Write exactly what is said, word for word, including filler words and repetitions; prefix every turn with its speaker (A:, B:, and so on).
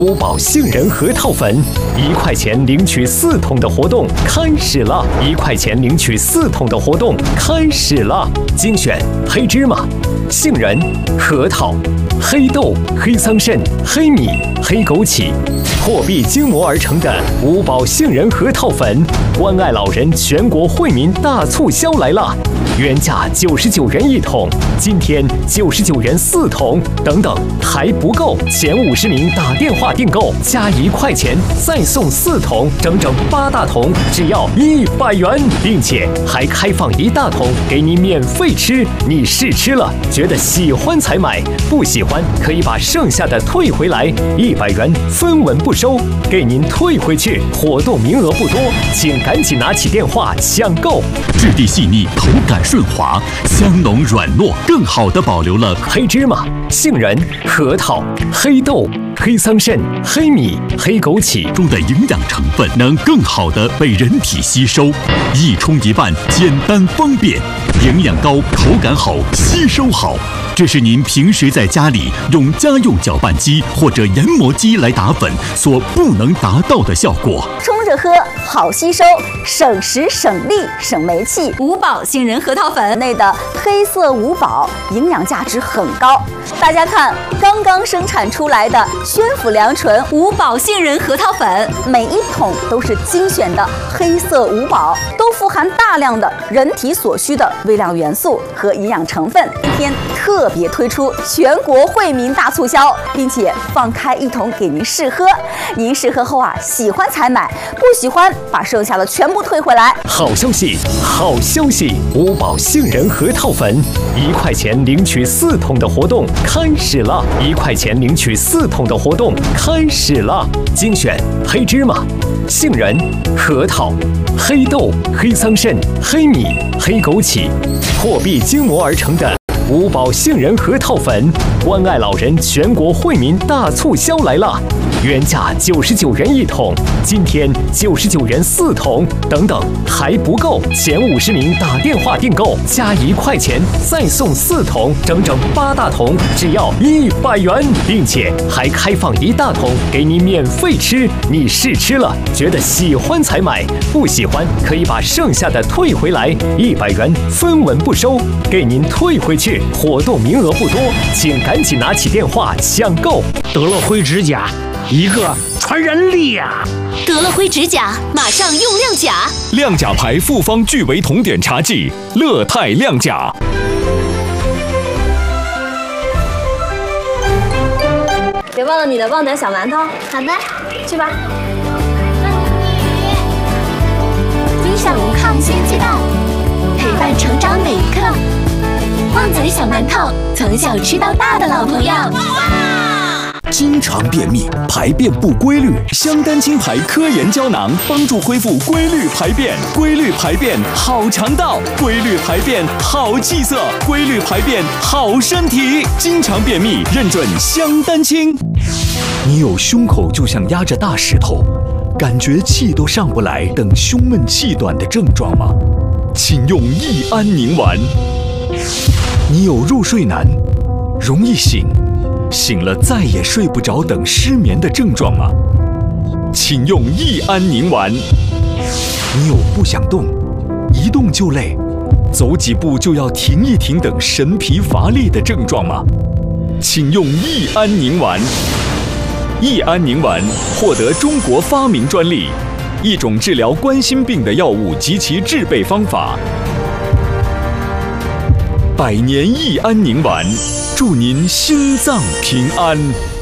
A: 五宝杏仁核桃粉，一块钱领取四桶的活动开始了！一块钱领取四桶的活动开始了！精选黑芝麻、杏仁、核桃、黑豆、黑桑葚、黑米、黑枸杞，货币精磨而成的五宝杏仁核桃粉，关爱老人全国惠民大促销来了！原价九十九元一桶，今天九十九元四桶，等等还不够，前五十名打电话订购加一块钱再送四桶，整整八大桶，只要一百元，并且还开放一大桶给你免费吃。你试吃了，觉得喜欢才买，不喜欢可以把剩下的退回来，一百元分文不收，给您退回去。活动名额不多，请赶紧拿起电话抢购。
B: 质地细腻，口感顺滑，香浓软糯，更好地保留了
A: 黑芝麻、杏仁、核桃、黑豆、黑桑葚、黑米、黑枸杞
B: 中的营养成分，能更好地被人体吸收。一冲一拌，简单方便，营养高，口感好，吸收好。这是您平时在家里用家用搅拌机或者研磨机来打粉所不能达到的效果。
C: 冲着喝好吸收，省时省力省煤气。
D: 五宝杏仁核桃粉
C: 内的黑色五宝营养价值很高。大家看，刚刚生产出来的宣府良醇
D: 五宝杏仁核桃粉，
C: 每一桶都是精选的黑色五宝，都富含大量的人体所需的微量元素和营养成分。今天特别推出全国惠民大促销，并且放开一桶给您试喝。您试喝后啊，喜欢才买，不喜欢把剩下的全部退回来。
A: 好消息，好消息！五宝杏仁核桃粉，一块钱领取四桶的活动开始了！一块钱领取四桶的活动开始了！精选黑芝麻、杏仁、核桃、黑豆、黑桑葚、黑米、黑枸杞，货币精磨而成的五宝杏仁核桃粉，关爱老人全国惠民大促销来了！原价九十九元一桶，今天九十九元四桶，等等还不够，前五十名打电话订购加一块钱再送四桶，整整八大桶，只要一百元，并且还开放一大桶给你免费吃。你试吃了，觉得喜欢才买，不喜欢可以把剩下的退回来，一百元分文不收，给您退回去。活动名额不多，请赶紧拿起电话抢购。
E: 德乐辉指甲，一个传染力呀！
D: 德乐辉指甲，马上用亮甲。
F: 亮甲牌复方聚维酮碘茶剂，乐泰亮甲。
G: 别忘了你的旺仔小馒头。
H: 好的，
G: 去吧。
H: 低效抗心鸡蛋，陪伴成长每一刻。旺仔小馒头，从小吃到大的老朋友。
I: 经常便秘、排便不规律，香丹清牌科研胶囊帮助恢复规律排便。规律排便好肠道，规律排便好气色，规律排便好身体。经常便秘认准香丹清。你有胸口就像压着大石头，感觉气都上不来等胸闷气短的症状吗？请用益安宁丸。你有入睡难、容易醒、醒了再也睡不着等失眠的症状吗？请用益安宁丸。你有不想动、一动就累、走几步就要停一停等神疲乏力的症状吗？请用益安宁丸。益安宁丸获得中国发明专利，一种治疗冠心病的药物及其制备方法。百年益安宁丸，祝您心脏平安。